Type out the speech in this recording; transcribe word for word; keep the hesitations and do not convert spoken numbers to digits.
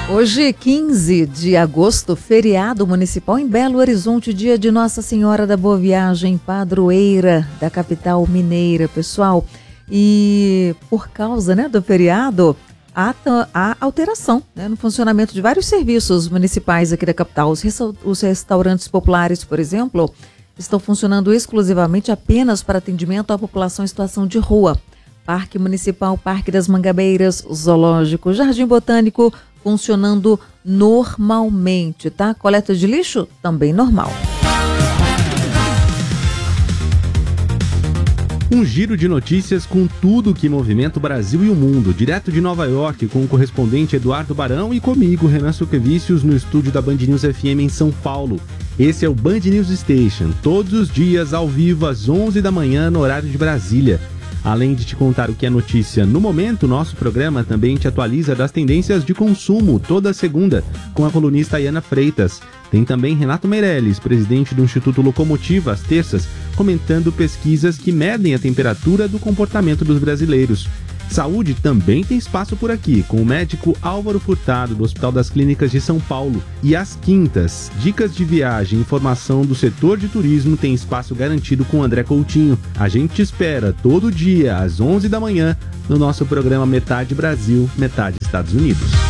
Hoje, quinze de agosto, feriado municipal em Belo Horizonte, dia de Nossa Senhora da Boa Viagem, padroeira da capital mineira, pessoal. E por causa, né, do feriado, há, há alteração, né, no funcionamento de vários serviços municipais aqui da capital. Os, resta- os restaurantes populares, por exemplo, estão funcionando exclusivamente apenas para atendimento à população em situação de rua. Parque Municipal, Parque das Mangabeiras, Zoológico, Jardim Botânico, funcionando normalmente, tá? Coleta de lixo também normal. Um giro de notícias com tudo que movimenta o Brasil e o mundo, direto de Nova York, com o correspondente Eduardo Barão e comigo, Renan Suquevicius, no estúdio da Band News F M em São Paulo. Esse é o Band News Station, todos os dias ao vivo às onze da manhã no horário de Brasília. Além de te contar o que é notícia no momento, nosso programa também te atualiza das tendências de consumo toda segunda, com a colunista Ayana Freitas. Tem também Renato Meirelles, presidente do Instituto Locomotiva, às terças, comentando pesquisas que medem a temperatura do comportamento dos brasileiros. Saúde também tem espaço por aqui, com o médico Álvaro Furtado, do Hospital das Clínicas de São Paulo. E às quintas, dicas de viagem e informação do setor de turismo tem espaço garantido com André Coutinho. A gente te espera todo dia, às onze da manhã, no nosso programa Metade Brasil, Metade Estados Unidos.